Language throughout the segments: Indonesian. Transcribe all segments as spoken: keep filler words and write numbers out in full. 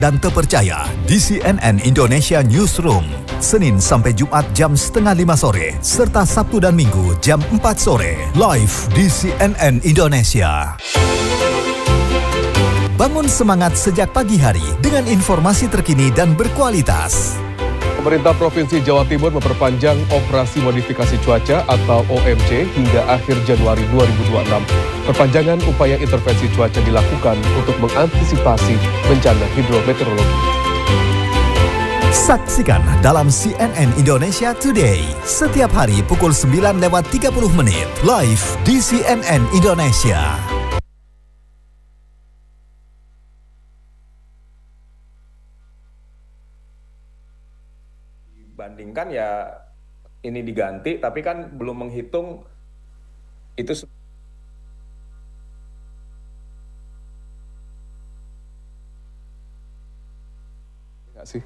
dan terpercaya di C N N Indonesia Newsroom, Senin sampai Jumat jam setengah lima sore, serta Sabtu dan Minggu jam empat sore, live di C N N Indonesia. Bangun semangat sejak pagi hari dengan informasi terkini dan berkualitas. Pemerintah Provinsi Jawa Timur memperpanjang operasi modifikasi cuaca atau O M C hingga akhir Januari dua ribu dua puluh enam. Perpanjangan upaya intervensi cuaca dilakukan untuk mengantisipasi bencana hidrometeorologi. Saksikan dalam C N N Indonesia Today setiap hari pukul sembilan lewat tiga puluh menit live di C N N Indonesia. Bandingkan ya ini diganti, tapi kan belum menghitung itu. Enggak sih.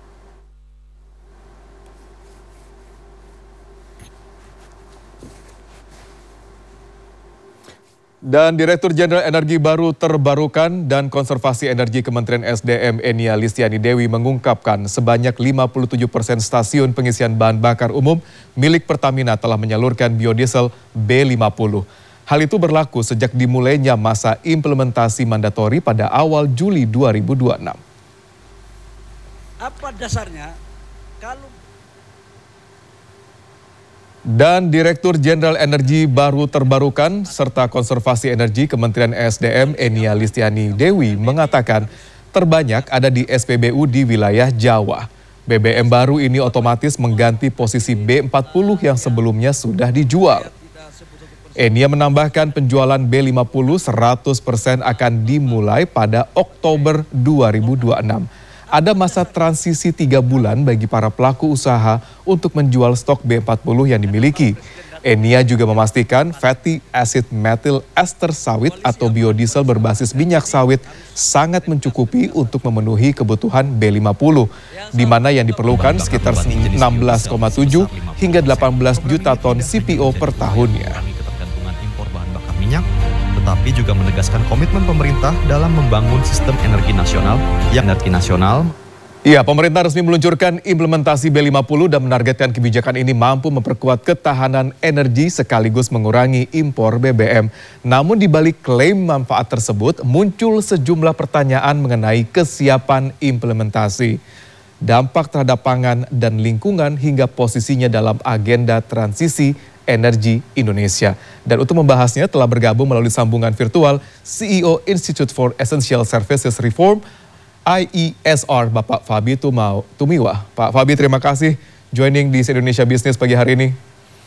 Dan Direktur Jenderal Energi Baru Terbarukan dan Konservasi Energi Kementerian S D M Enia Listiani Dewi mengungkapkan sebanyak lima puluh tujuh persen stasiun pengisian bahan bakar umum milik Pertamina telah menyalurkan biodiesel B lima puluh. Hal itu berlaku sejak dimulainya masa implementasi mandatori pada awal Juli dua ribu dua puluh enam. Apa dasarnya? Kalau Dan Direktur Jenderal Energi Baru Terbarukan serta Konservasi Energi Kementerian S D M Enia Listiani Dewi mengatakan terbanyak ada di S P B U di wilayah Jawa. B B M baru ini otomatis mengganti posisi B empat puluh yang sebelumnya sudah dijual. Enia menambahkan penjualan B lima puluh seratus persen akan dimulai pada Oktober dua ribu dua puluh enam. Ada masa transisi tiga bulan bagi para pelaku usaha untuk menjual stok B empat puluh yang dimiliki. Enia juga memastikan fatty acid methyl ester sawit atau biodiesel berbasis minyak sawit sangat mencukupi untuk memenuhi kebutuhan B lima puluh, di mana yang diperlukan sekitar enam belas koma tujuh hingga delapan belas juta ton C P O per tahunnya. Ketergantungan impor bahan bakar minyak, tetapi juga menegaskan komitmen pemerintah dalam membangun sistem energi nasional yang energi nasional. Iya, pemerintah resmi meluncurkan implementasi B lima puluh dan menargetkan kebijakan ini mampu memperkuat ketahanan energi sekaligus mengurangi impor B B M. Namun di balik klaim manfaat tersebut muncul sejumlah pertanyaan mengenai kesiapan implementasi, dampak terhadap pangan dan lingkungan hingga posisinya dalam agenda transisi energi Indonesia. Dan untuk membahasnya telah bergabung melalui sambungan virtual C E O Institute for Essential Services Reform I E S R, Bapak Fabi Tumiwa. Pak Fabi, terima kasih joining di Indonesia Business pagi hari ini.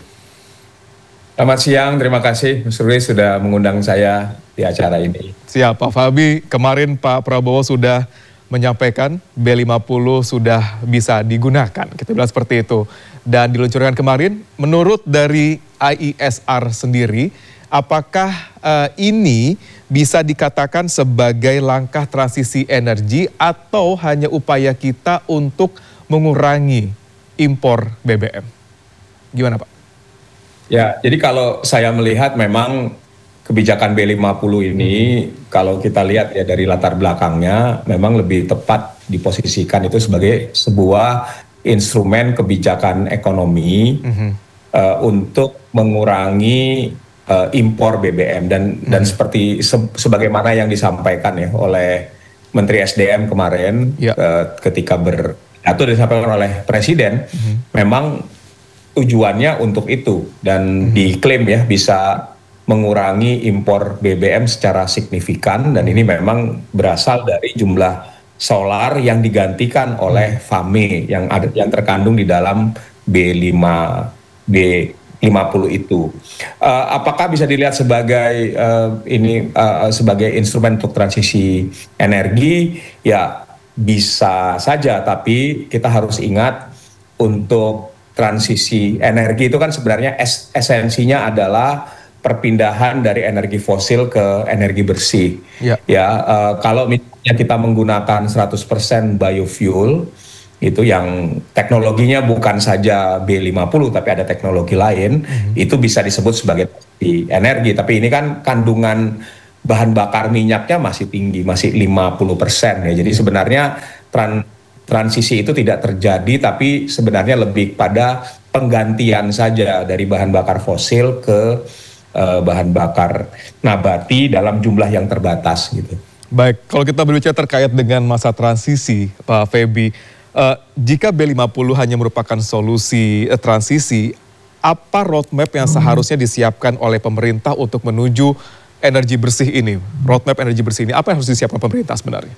Selamat siang, terima kasih Mas Ruli sudah mengundang saya di acara ini. Siap, Pak Fabi. Kemarin Pak Prabowo sudah menyampaikan B lima puluh sudah bisa digunakan, kita bilang seperti itu. Dan diluncurkan kemarin, menurut dari I E S R sendiri, apakah uh, ini bisa dikatakan sebagai langkah transisi energi atau hanya upaya kita untuk mengurangi impor B B M? Gimana Pak? Ya, jadi kalau saya melihat memang kebijakan B lima puluh ini kalau kita lihat ya dari latar belakangnya memang lebih tepat diposisikan itu sebagai sebuah instrumen kebijakan ekonomi mm-hmm. uh, untuk mengurangi Uh, impor B B M dan hmm. dan seperti se sebagaimana yang disampaikan ya oleh Menteri S D M kemarin ya. uh, ketika ber atau disampaikan oleh Presiden hmm. memang tujuannya untuk itu dan hmm. diklaim ya bisa mengurangi impor B B M secara signifikan dan ini memang berasal dari jumlah solar yang digantikan oleh F A M E yang ada yang terkandung di dalam B lima puluh itu. Uh, apakah bisa dilihat sebagai uh, ini uh, sebagai instrumen untuk transisi energi? Ya bisa saja, tapi kita harus ingat untuk transisi energi itu kan sebenarnya es esensinya adalah perpindahan dari energi fosil ke energi bersih. Ya, ya uh, kalau misalnya kita menggunakan seratus persen biofuel itu yang teknologinya bukan saja B lima puluh tapi ada teknologi lain, mm-hmm. itu bisa disebut sebagai energi. Tapi ini kan kandungan bahan bakar minyaknya masih tinggi, masih lima puluh persen ya. Jadi sebenarnya tran, transisi itu tidak terjadi, tapi sebenarnya lebih pada penggantian saja dari bahan bakar fosil ke uh, bahan bakar nabati dalam jumlah yang terbatas gitu. Baik, kalau kita berbicara terkait dengan masa transisi, Pak Feby, uh, jika B lima puluh hanya merupakan solusi uh, transisi, apa roadmap yang seharusnya disiapkan oleh pemerintah untuk menuju energi bersih ini, roadmap energi bersih ini, apa yang harus disiapkan pemerintah sebenarnya?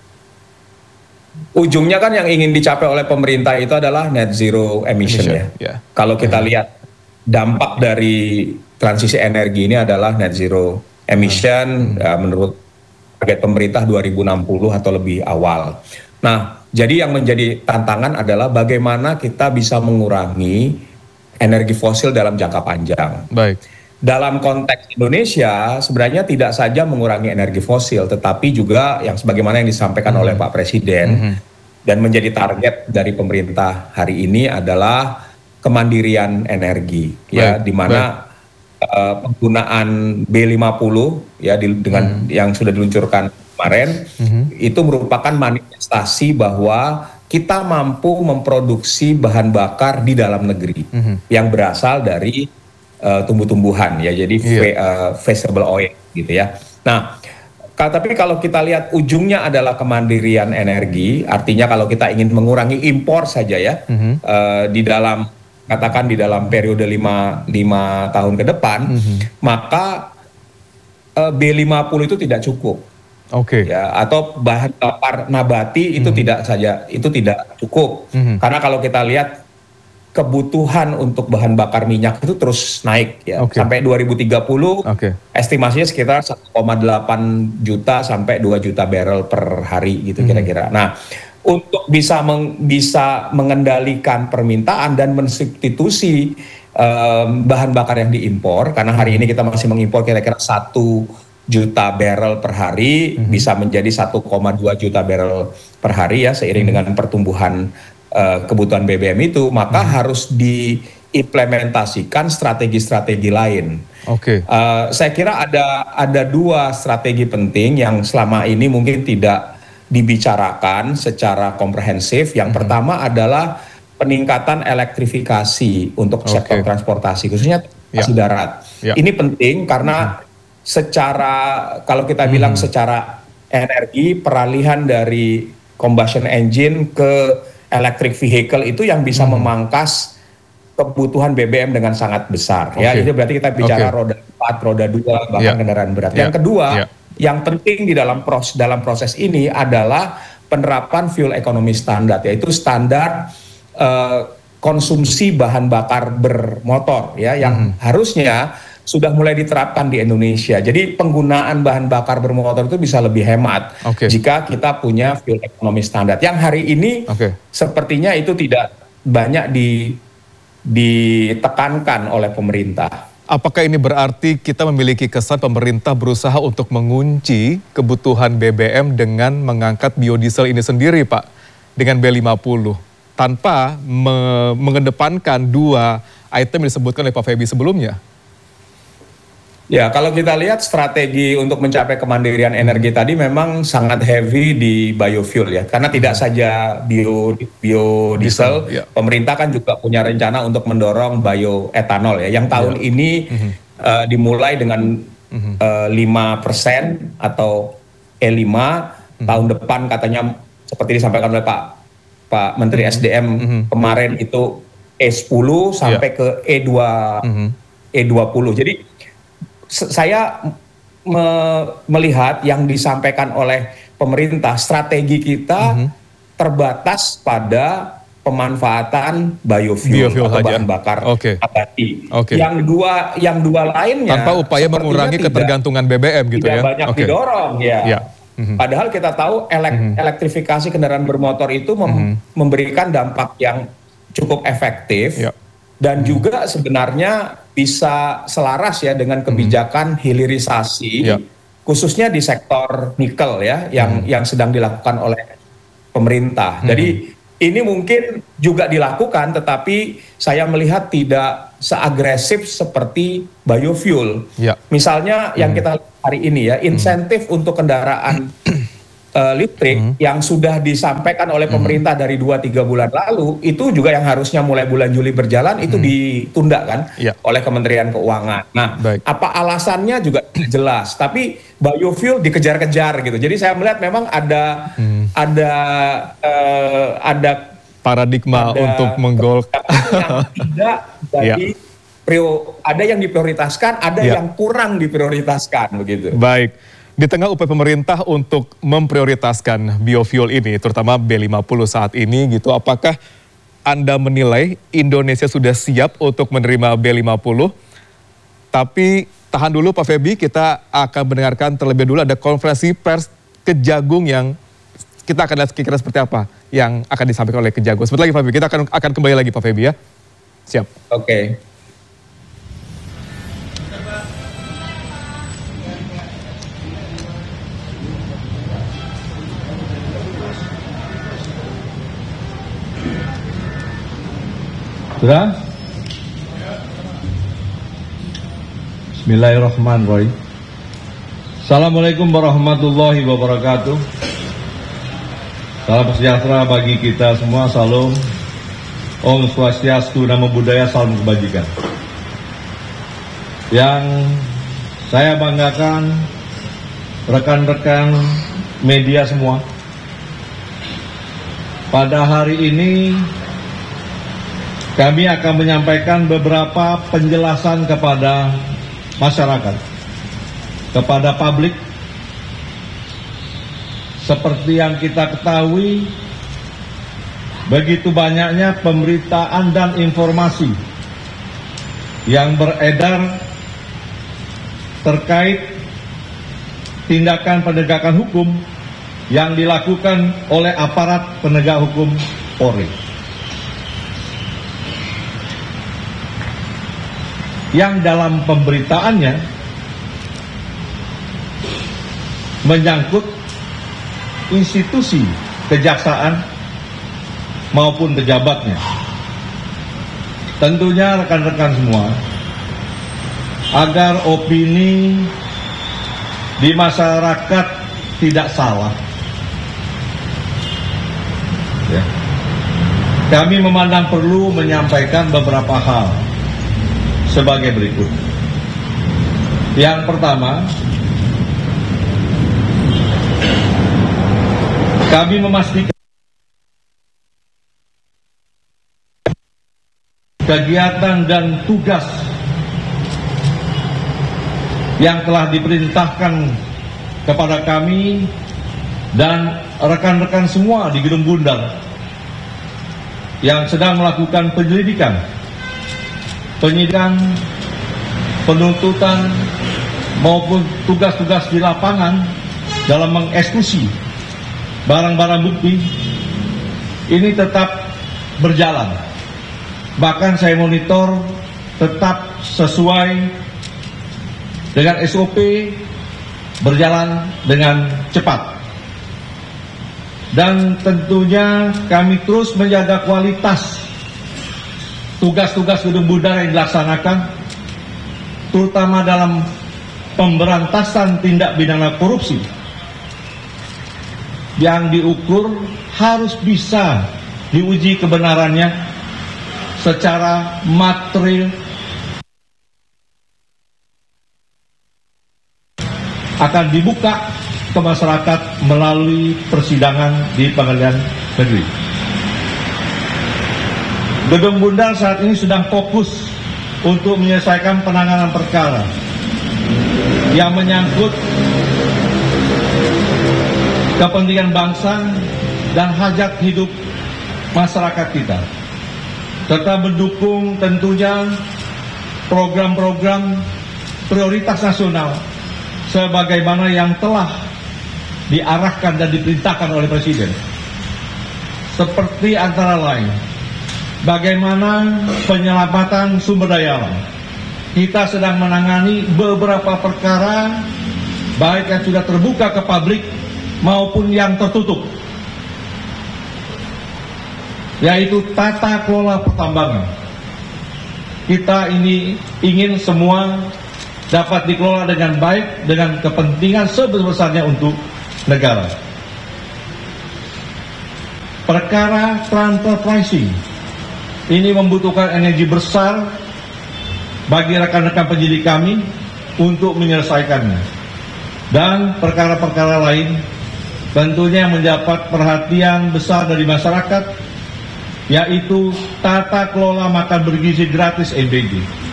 Ujungnya kan yang ingin dicapai oleh pemerintah itu adalah net zero emission, emission ya. Yeah. Kalau kita yeah. lihat dampak dari transisi energi ini adalah net zero emission hmm. ya, menurut target pemerintah dua ribu enam puluh atau lebih awal. Nah, jadi yang menjadi tantangan adalah bagaimana kita bisa mengurangi energi fosil dalam jangka panjang. Baik. Dalam konteks Indonesia sebenarnya tidak saja mengurangi energi fosil, tetapi juga yang sebagaimana yang disampaikan mm-hmm. oleh Pak Presiden mm-hmm. dan menjadi target dari pemerintah hari ini adalah kemandirian energi, baik, ya, di mana uh, penggunaan B lima puluh ya di, dengan mm-hmm. yang sudah diluncurkan kemarin mm-hmm. itu merupakan manifestasi bahwa kita mampu memproduksi bahan bakar di dalam negeri mm-hmm. yang berasal dari Uh, tumbuh-tumbuhan ya, jadi yeah. uh, vegetable oil gitu ya. Nah, tapi kalau kita lihat ujungnya adalah kemandirian energi, artinya kalau kita ingin mengurangi impor saja ya, mm-hmm. uh, di dalam katakan di dalam periode lima tahun ke depan, mm-hmm. maka uh, B lima puluh itu tidak cukup. Oke. Okay. Ya, atau bahan bakar nabati itu mm-hmm. tidak saja itu tidak cukup. Mm-hmm. Karena kalau kita lihat kebutuhan untuk bahan bakar minyak itu terus naik ya, okay. sampai dua ribu tiga puluh okay. estimasinya sekitar satu koma delapan juta sampai dua juta barrel per hari gitu hmm. kira-kira. Nah, untuk bisa meng, bisa mengendalikan permintaan dan mensubstitusi um, bahan bakar yang diimpor, karena hari ini kita masih mengimpor kira-kira satu juta barrel per hari, hmm. bisa menjadi satu koma dua juta barrel per hari ya, seiring hmm. dengan pertumbuhan Uh, kebutuhan B B M itu, maka hmm. harus diimplementasikan strategi-strategi lain. Oke. Okay. Uh, saya kira ada ada dua strategi penting yang selama ini mungkin tidak dibicarakan secara komprehensif. Yang hmm. pertama adalah peningkatan elektrifikasi untuk okay. sektor transportasi, khususnya transportasi yeah. darat. Yeah. Ini penting karena hmm. secara kalau kita hmm. bilang secara energi, peralihan dari combustion engine ke electric vehicle itu yang bisa hmm. memangkas kebutuhan B B M dengan sangat besar. Okay. Ya, itu berarti kita bicara okay. roda empat, roda dua, bahkan yeah. kendaraan berat. Yeah. Yang kedua, yeah. yang penting di dalam proses dalam proses ini adalah penerapan fuel economy standard, yaitu standar uh, konsumsi bahan bakar bermotor ya, yang hmm. harusnya sudah mulai diterapkan di Indonesia. Jadi penggunaan bahan bakar bermotor itu bisa lebih hemat okay. jika kita punya fuel economy standard. Yang hari ini okay. sepertinya itu tidak banyak di, ditekankan oleh pemerintah. Apakah ini berarti kita memiliki kesan pemerintah berusaha untuk mengunci kebutuhan B B M dengan mengangkat biodiesel ini sendiri, Pak, dengan B lima puluh, tanpa me mengedepankan dua item yang disebutkan oleh Pak Feby sebelumnya? Ya, kalau kita lihat strategi untuk mencapai kemandirian energi tadi memang sangat heavy di biofuel ya, karena tidak saja bio biodiesel, ya. Pemerintah kan juga punya rencana untuk mendorong bioetanol ya, yang tahun ya. ini mm-hmm. uh, dimulai dengan mm-hmm. uh, lima persen atau E lima, mm-hmm. tahun depan katanya seperti disampaikan oleh Pak Pak Menteri mm-hmm. S D M mm-hmm. kemarin itu E sepuluh sampai ya. ke E dua mm-hmm. E dua puluh. Jadi saya me melihat yang disampaikan oleh pemerintah, strategi kita mm-hmm. terbatas pada pemanfaatan biofuel, biofuel atau bahan bakar nabati. Okay. Okay. Yang dua, yang dua lainnya tanpa upaya mengurangi tidak, ketergantungan B B M gitu tidak ya. banyak okay. didorong ya. Yeah. Mm-hmm. Padahal kita tahu elek mm-hmm. elektrifikasi kendaraan bermotor itu mem mm-hmm. memberikan dampak yang cukup efektif. Yeah. Dan juga sebenarnya bisa selaras ya dengan kebijakan hmm. hilirisasi, ya. khususnya di sektor nikel ya, yang hmm. yang sedang dilakukan oleh pemerintah. Hmm. Jadi ini mungkin juga dilakukan, tetapi saya melihat tidak seagresif seperti biofuel. Ya. Misalnya yang hmm. kita lihat hari ini ya, insentif hmm. untuk kendaraan uh, listrik hmm. yang sudah disampaikan oleh pemerintah hmm. dari dua tiga bulan lalu, itu juga yang harusnya mulai bulan Juli berjalan, itu hmm. ditunda kan ya. oleh Kementerian Keuangan. Nah, Baik. apa alasannya juga jelas, tapi biofuel dikejar-kejar gitu. Jadi saya melihat memang ada hmm. ada uh, ada paradigma ada untuk menggolkan yang tidak jadi ya. Prio, ada yang diprioritaskan, ada ya. yang kurang diprioritaskan begitu. Baik. Di tengah upaya pemerintah untuk memprioritaskan biofuel ini, terutama B lima puluh saat ini gitu, apakah Anda menilai Indonesia sudah siap untuk menerima B lima puluh? Tapi tahan dulu Pak Feby, kita akan mendengarkan terlebih dulu ada konferensi pers Kejagung yang kita akan lihat kira-kira seperti apa yang akan disampaikan oleh Kejagung. Sebentar lagi Pak Feby, kita akan akan kembali lagi Pak Feby ya. Siap. Oke. Okay. Sudah? Bismillahirrahmanirrahim. Assalamualaikum warahmatullahi wabarakatuh. Salam sejahtera bagi kita semua. Salam. Om Swastiastu, Namo Buddhaya, salam kebajikan. Yang saya banggakan rekan-rekan media semua, pada hari ini kami akan menyampaikan beberapa penjelasan kepada masyarakat, kepada publik. Seperti yang kita ketahui, begitu banyaknya pemberitaan dan informasi yang beredar terkait tindakan penegakan hukum yang dilakukan oleh aparat penegak hukum Polri. Yang dalam pemberitaannya menyangkut institusi kejaksaan maupun pejabatnya. Tentunya rekan-rekan semua, agar opini di masyarakat tidak salah, ya, kami memandang perlu menyampaikan beberapa hal sebagai berikut. Yang pertama, kami memastikan kegiatan dan tugas yang telah diperintahkan kepada kami dan rekan-rekan semua di Gedung Bundar yang sedang melakukan penyelidikan penyidikan, penuntutan, maupun tugas-tugas di lapangan dalam mengeksekusi barang-barang bukti ini tetap berjalan. Bahkan saya monitor tetap sesuai dengan S O P, berjalan dengan cepat. Dan tentunya kami terus menjaga kualitas tugas-tugas Gedung Bundar yang dilaksanakan, terutama dalam pemberantasan tindak pidana korupsi yang diukur harus bisa diuji kebenarannya secara material, akan dibuka ke masyarakat melalui persidangan di pengadilan negeri. Gedung Bundar saat ini sedang fokus untuk menyelesaikan penanganan perkara yang menyangkut kepentingan bangsa dan hajat hidup masyarakat kita, serta mendukung tentunya program-program prioritas nasional sebagaimana yang telah diarahkan dan diperintahkan oleh Presiden, seperti antara lain bagaimana penyelamatan sumber daya alam. Kita sedang menangani beberapa perkara, baik yang sudah terbuka ke publik maupun yang tertutup. yaitu tata kelola pertambangan. Kita ini ingin semua dapat dikelola dengan baik dengan kepentingan sebesar-besarnya untuk negara. Perkara transfer pricing ini membutuhkan energi besar bagi rekan-rekan penyidik kami untuk menyelesaikannya. Dan perkara-perkara lain tentunya mendapat perhatian besar dari masyarakat, yaitu tata kelola makan bergizi gratis M B G.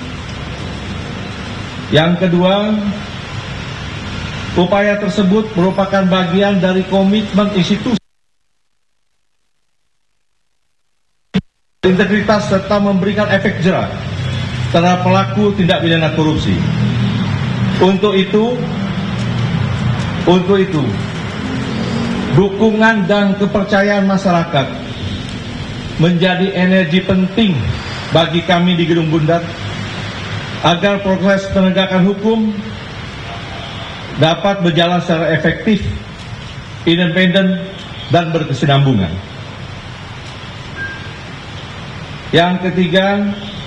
Yang kedua, upaya tersebut merupakan bagian dari komitmen institusi integritas serta memberikan efek jera terhadap pelaku tindak pidana korupsi. Untuk itu, untuk itu, dukungan dan kepercayaan masyarakat menjadi energi penting bagi kami di Gedung Bundar agar proses penegakan hukum dapat berjalan secara efektif, independen, dan berkesinambungan. Yang ketiga,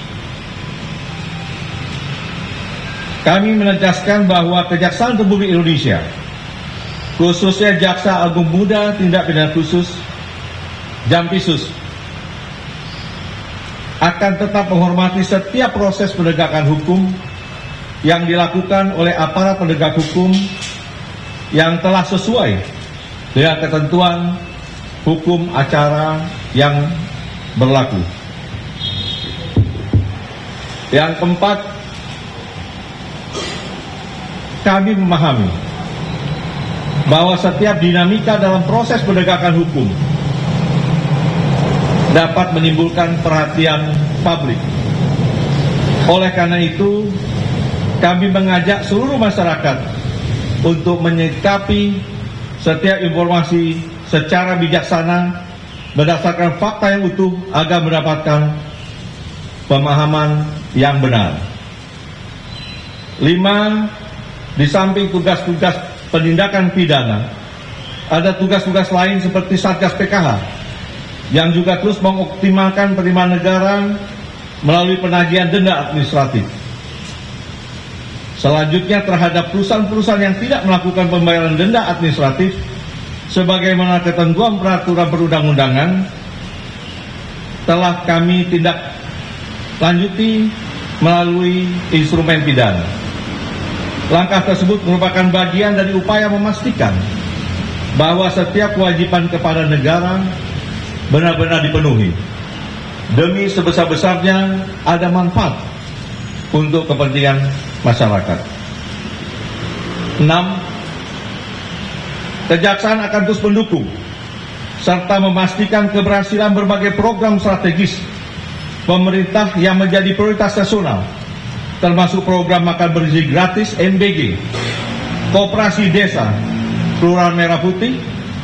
kami menegaskan bahwa Kejaksaan Republik Indonesia, khususnya Jaksa Agung Muda Tindak Pidana Khusus Jampisus, akan tetap menghormati setiap proses penegakan hukum yang dilakukan oleh aparat penegak hukum yang telah sesuai dengan ketentuan hukum acara yang berlaku. Yang keempat, kami memahami bahwa setiap dinamika dalam proses penegakan hukum dapat menimbulkan perhatian publik. Oleh karena itu, kami mengajak seluruh masyarakat untuk menyikapi setiap informasi secara bijaksana berdasarkan fakta yang utuh agar mendapatkan pemahaman yang benar. Lima, di samping tugas-tugas penindakan pidana, ada tugas-tugas lain seperti Satgas P K H yang juga terus mengoptimalkan penerimaan negara melalui penagihan denda administratif. Selanjutnya, terhadap perusahaan-perusahaan yang tidak melakukan pembayaran denda administratif sebagaimana ketentuan peraturan perundang-undangan, telah kami tindak lanjuti melalui instrumen pidana. Langkah tersebut merupakan bagian dari upaya memastikan bahwa setiap kewajiban kepada negara benar-benar dipenuhi demi sebesar-besarnya ada manfaat untuk kepentingan masyarakat. Enam, Kejaksaan akan terus mendukung serta memastikan keberhasilan berbagai program strategis pemerintah yang menjadi prioritas nasional, termasuk program makan bergizi gratis M B G, Koperasi Desa Kelurahan Merah Putih,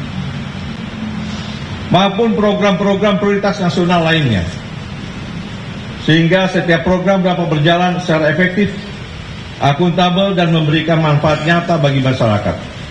maupun program-program prioritas nasional lainnya, sehingga setiap program dapat berjalan secara efektif, akuntabel, dan memberikan manfaat nyata bagi masyarakat.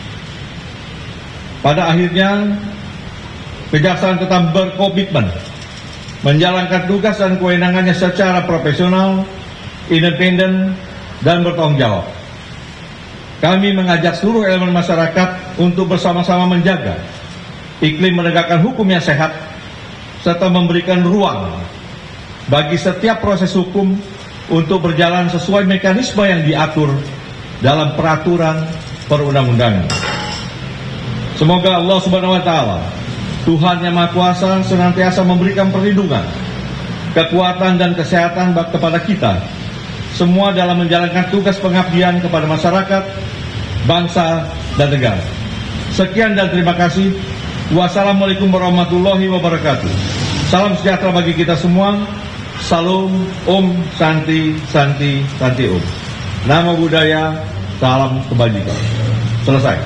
Pada akhirnya, Kejaksaan tetap berkomitmen menjalankan tugas dan kewenangannya secara profesional, independen, dan bertanggung jawab. Kami mengajak seluruh elemen masyarakat untuk bersama-sama menjaga iklim menegakkan hukum yang sehat, serta memberikan ruang bagi setiap proses hukum untuk berjalan sesuai mekanisme yang diatur dalam peraturan perundang-undangan. Semoga Allah Subhanahu wa Ta'ala, Tuhan yang Maha Kuasa, senantiasa memberikan perlindungan, kekuatan, dan kesehatan kepada kita semua dalam menjalankan tugas pengabdian kepada masyarakat, bangsa, dan negara. Sekian dan terima kasih. Wassalamualaikum warahmatullahi wabarakatuh. Salam sejahtera bagi kita semua. Salam, Om, Santi, Santi, Santi Om. Nama budaya, salam kebajikan. Selesai.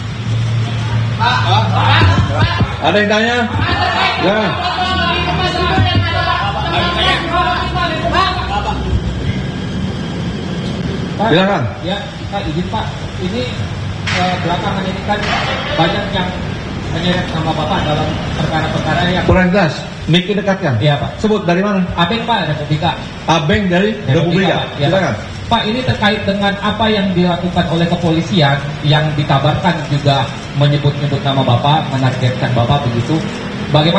Ada yang tanya? Ya. Silakan. Ya, Pak, izin Pak. Ini eh, belakangan ini kan banyak yang menyeret nama Bapak dalam perkara-perkara yang kurang jelas. Miki dekatkan. Iya Pak. Sebut dari mana? Abeng Pak, Republika. Abeng dari Republika. Ya, Silakan. Pak, ini terkait dengan apa yang dilakukan oleh kepolisian yang dikabarkan juga menyebut-nyebut nama Bapak, menargetkan Bapak begitu. Bagaimana